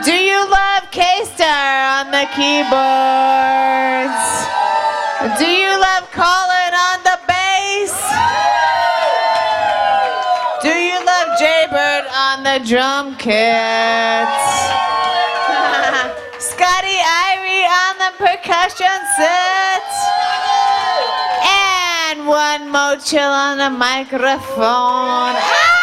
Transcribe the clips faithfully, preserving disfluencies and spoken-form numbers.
Do you love K-Star on the keyboards? Do you love Colin on the bass? Do you love Jaybird on the drum kits? Scotty Irie on the percussion set? And one Mo Chill on the microphone. Ah!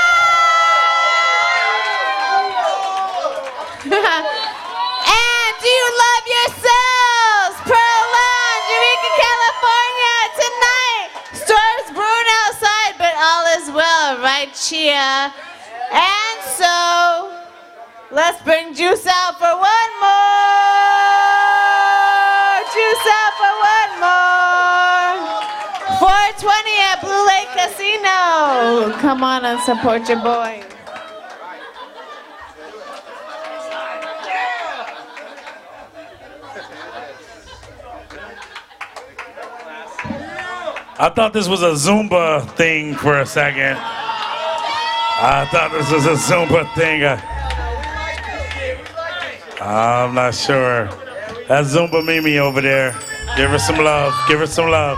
And do you love yourselves? Pearl Lounge, Eureka, California tonight. Storms brewing outside, but all is well, right, Chia? And so, let's bring Juice out for one more. Juice out for one more. four twenty at Blue Lake Casino. Come on and support your boy. I thought this was a Zumba thing for a second. I thought this was a Zumba thing. I, I'm not sure. That's Zumba Mimi over there. Give her some love. Give her some love.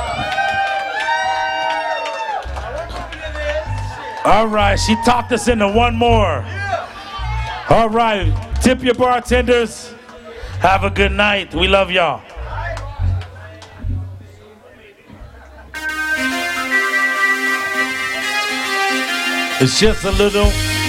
All right, she talked us into one more. All right, tip your bartenders. Have a good night. We love y'all. It's just a little